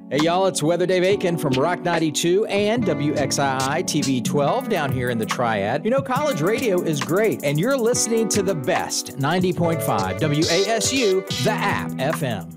Hey, y'all, it's Weather Dave Aiken from Rock 92 and WXII TV 12 down here in the Triad. You know, college radio is great, and you're listening to the best 90.5 WASU, the app FM.